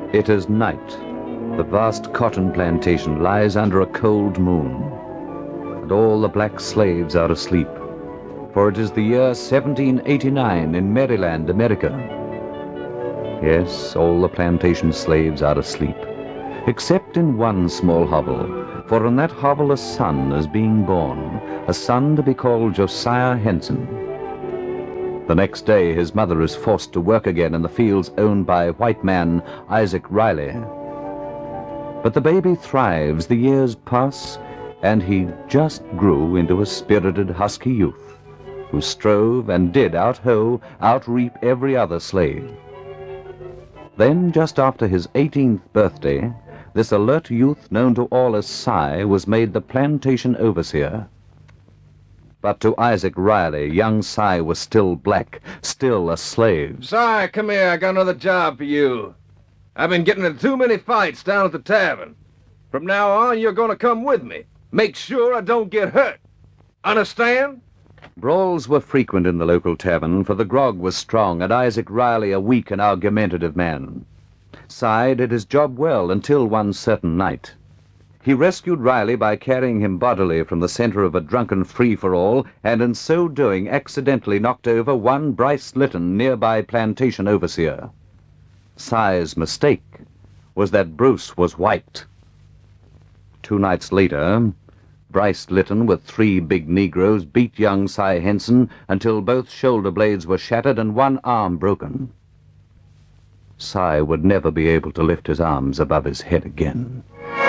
It is night. The vast cotton plantation lies under a cold moon, and all the black slaves are asleep, for it is the year 1789 in Maryland, America. Yes, all the plantation slaves are asleep, except in one small hovel, for in that hovel a son is being born, a son to be called Josiah Henson. The next day his mother is forced to work again in the fields owned by white man Isaac Riley. But the baby thrives, the years pass, and he just grew into a spirited, husky youth, who strove and did out-hoe, out-reap every other slave. Then, just after his 18th birthday, this alert youth, known to all as Si, was made the plantation overseer. But to Isaac Riley, young Si was still black, still a slave. Si, come here, I got another job for you. I've been getting into too many fights down at the tavern. From now on, you're gonna come with me. Make sure I don't get hurt. Understand? Brawls were frequent in the local tavern, for the grog was strong, and Isaac Riley a weak and argumentative man. Si did his job well until one certain night. He rescued Riley by carrying him bodily from the center of a drunken free-for-all, and in so doing accidentally knocked over one Bryce Litton, nearby plantation overseer. Si's mistake was that Bruce was white. 2 nights later, Bryce Litton, with 3 big Negroes, beat young Si Henson until both shoulder blades were shattered and one arm broken. Si would never be able to lift his arms above his head again.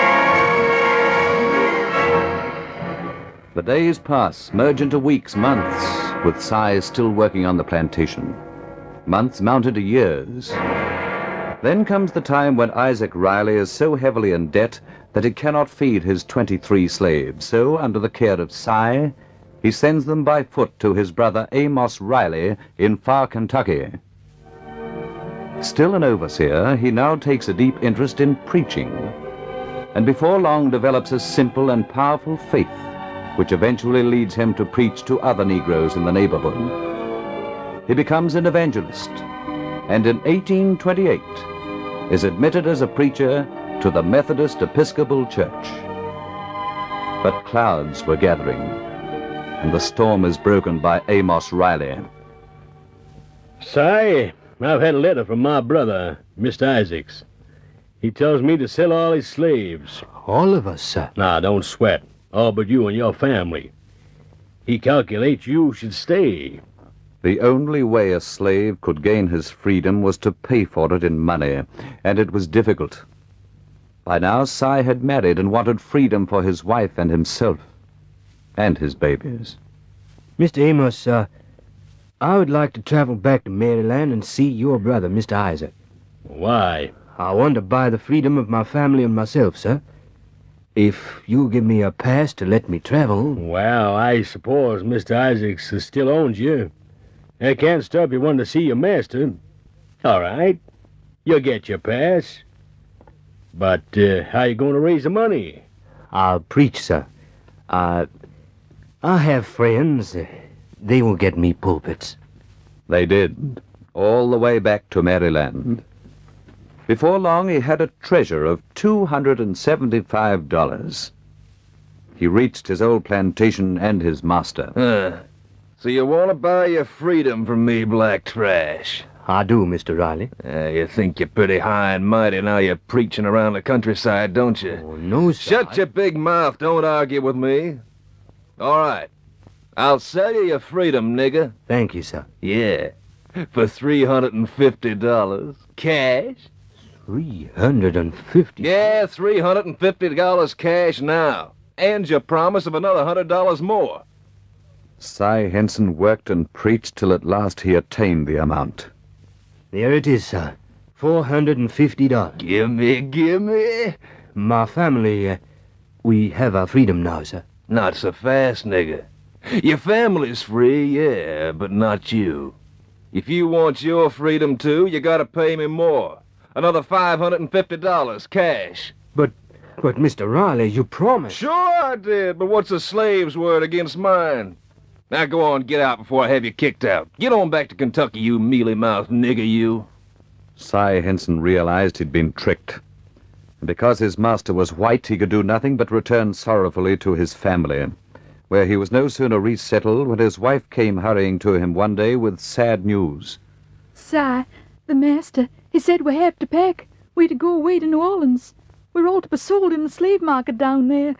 The days pass, merge into weeks, months, with Si still working on the plantation. Months mounted to years. Then comes the time when Isaac Riley is so heavily in debt that he cannot feed his 23 slaves. So, under the care of Si, he sends them by foot to his brother Amos Riley in far Kentucky. Still an overseer, he now takes a deep interest in preaching, and before long develops a simple and powerful faith, which eventually leads him to preach to other Negroes in the neighborhood. He becomes an evangelist, and in 1828 is admitted as a preacher to the Methodist Episcopal Church. But clouds were gathering, and the storm is broken by Amos Riley. Si, I've had a letter from my brother, Mr. Isaacs. He tells me to sell all his slaves. All of us, sir? Nah, don't sweat. All but you and your family. He calculates you should stay. The only way a slave could gain his freedom was to pay for it in money, and it was difficult. By now, Si had married and wanted freedom for his wife and himself, and his babies. Mr. Amos, I would like to travel back to Maryland and see your brother, Mr. Isaac. Why? I want to buy the freedom of my family and myself, sir. If you'll give me a pass to let me travel... Well, I suppose Mr. Isaacs still owns you. I can't stop you wanting to see your master. All right, you'll get your pass. But how you going to raise the money? I'll preach, sir. I have friends. They will get me pulpits. They did, all the way back to Maryland. Before long, he had a treasure of $275. He reached his old plantation and his master. So you want to buy your freedom from me, black trash? I do, Mr. Riley. You think you're pretty high and mighty now you're preaching around the countryside, don't you? Oh, no, sir. Shut your big mouth. Don't argue with me. All right. I'll sell you your freedom, nigger. Thank you, sir. Yeah. For $350. Cash? $350? Yeah, $350 cash now. And your promise of another $100 more. Si Henson worked and preached till at last he attained the amount. There it is, sir. $450. Gimme. My family, we have our freedom now, sir. Not so fast, nigger. Your family's free, yeah, but not you. If you want your freedom too, you gotta pay me more. Another $550 cash. But Mr. Riley, you promised. Sure I did, but what's a slave's word against mine? Now go on, get out before I have you kicked out. Get on back to Kentucky, you mealy-mouthed nigger, you. Cy Henson realized he'd been tricked. And because his master was white, he could do nothing but return sorrowfully to his family, where he was no sooner resettled when his wife came hurrying to him one day with sad news. Cy, the master, he said we have to pack. We to go away to New Orleans. We're all to be sold in the slave market down there.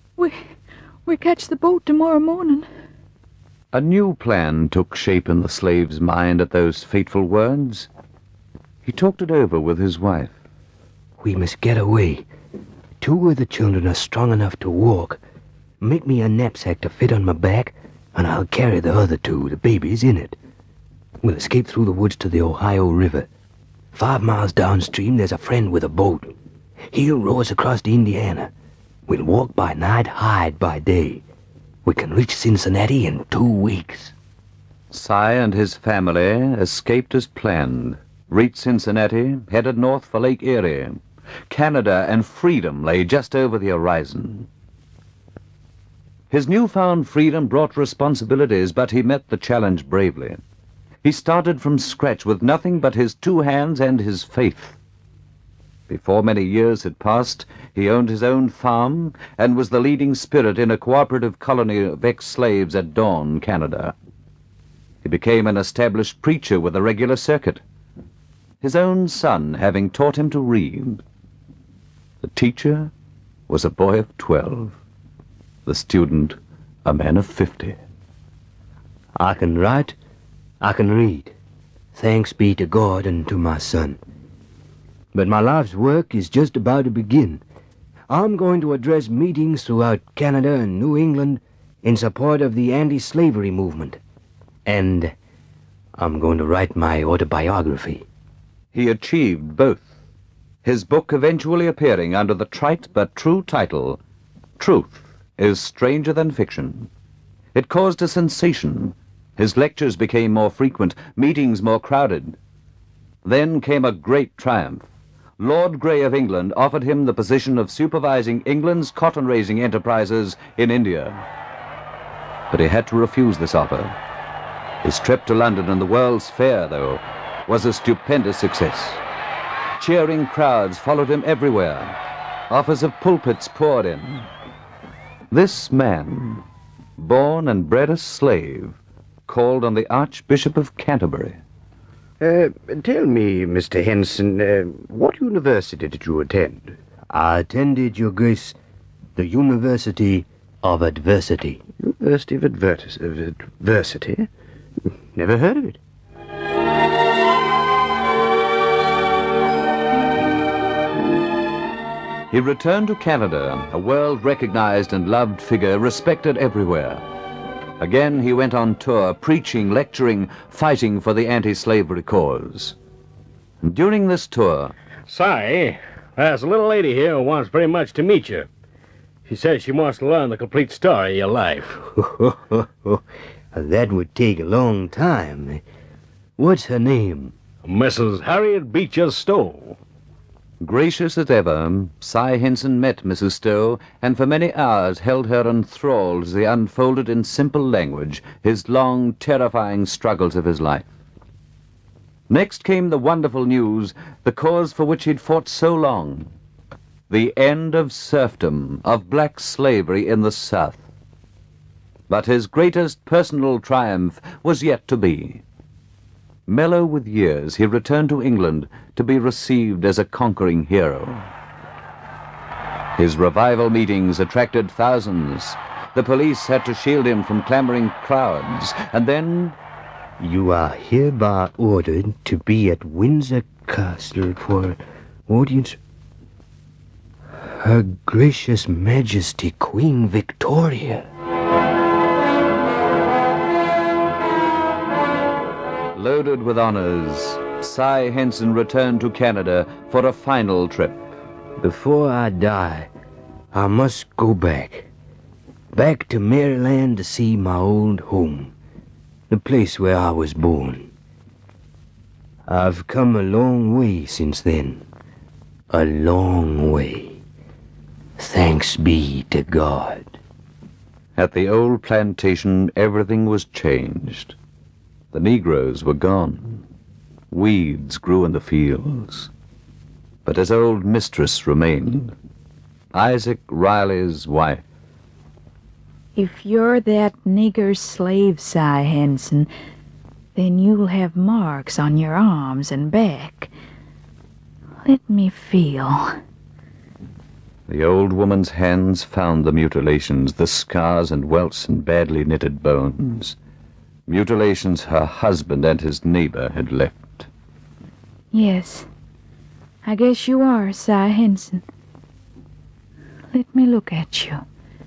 We catch the boat tomorrow morning. A new plan took shape in the slave's mind at those fateful words. He talked it over with his wife. We must get away. 2 of the children are strong enough to walk. Make me a knapsack to fit on my back, and I'll carry the other 2, the babies, in it. We'll escape through the woods to the Ohio River. 5 miles downstream, there's a friend with a boat. He'll row us across to Indiana. We'll walk by night, hide by day. We can reach Cincinnati in 2 weeks. Cy and his family escaped as planned, reached Cincinnati, headed north for Lake Erie. Canada and freedom lay just over the horizon. His newfound freedom brought responsibilities, but he met the challenge bravely. He started from scratch with nothing but his 2 hands and his faith. Before many years had passed, he owned his own farm and was the leading spirit in a cooperative colony of ex-slaves at Dawn, Canada. He became an established preacher with a regular circuit, his own son having taught him to read. The teacher was a boy of 12, the student a man of 50. I can write, I can read. Thanks be to God and to my son. But my life's work is just about to begin. I'm going to address meetings throughout Canada and New England in support of the anti-slavery movement. And I'm going to write my autobiography. He achieved both, his book eventually appearing under the trite but true title, Truth is Stranger Than Fiction. It caused a sensation. His lectures became more frequent, meetings more crowded. Then came a great triumph. Lord Grey of England offered him the position of supervising England's cotton-raising enterprises in India. But he had to refuse this offer. His trip to London and the World's Fair, though, was a stupendous success. Cheering crowds followed him everywhere. Offers of pulpits poured in. This man, born and bred a slave, called on the Archbishop of Canterbury. Tell me, Mr. Henson, what university did you attend? I attended, Your Grace, the University of Adversity. University of Adversity? Never heard of it. He returned to Canada, a world-recognized and loved figure, respected everywhere. Again he went on tour, preaching, lecturing, fighting for the anti-slavery cause. And during this tour... Cy, there's a little lady here who wants very much to meet you. She says she wants to learn the complete story of your life. That would take a long time. What's her name? Mrs. Harriet Beecher Stowe. Gracious as ever, Cy Henson met Mrs. Stowe, and for many hours held her enthralled as he unfolded in simple language his long, terrifying struggles of his life. Next came the wonderful news, the cause for which he'd fought so long. The end of serfdom, of black slavery in the South. But his greatest personal triumph was yet to be. Mellow with years, he returned to England to be received as a conquering hero. His revival meetings attracted thousands. The police had to shield him from clamoring crowds, and then... You are hereby ordered to be at Windsor Castle for audience. Her Gracious Majesty Queen Victoria. Loaded with honors, Cy Henson returned to Canada for a final trip. Before I die, I must go back. Back to Maryland to see my old home, the place where I was born. I've come a long way since then. A long way. Thanks be to God. At the old plantation, everything was changed. The Negroes were gone. Weeds grew in the fields, but his old mistress remained, Isaac Riley's wife. If you're that nigger slave, Si Henson, then you'll have marks on your arms and back. Let me feel. The old woman's hands found the mutilations, the scars and welts and badly knitted bones. Mutilations her husband and his neighbor had left. Yes, I guess you are, Si Henson. Let me look at you.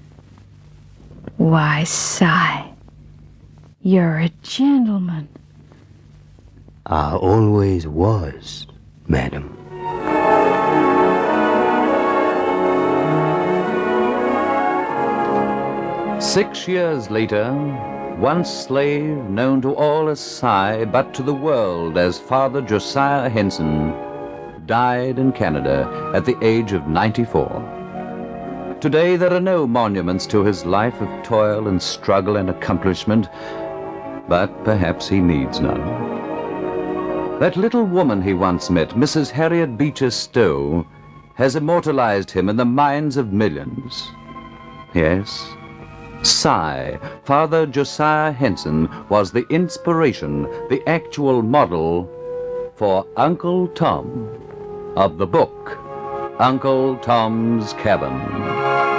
Why, Si, you're a gentleman. I always was, madam. "6 years later, once slave, known to all as Si, but to the world as Father Josiah Henson, died in Canada at the age of 94. Today there are no monuments to his life of toil and struggle and accomplishment, but perhaps he needs none. That little woman he once met, Mrs. Harriet Beecher Stowe, has immortalized him in the minds of millions. Yes, Si, Father Josiah Henson, was the inspiration, the actual model for Uncle Tom of the book Uncle Tom's Cabin.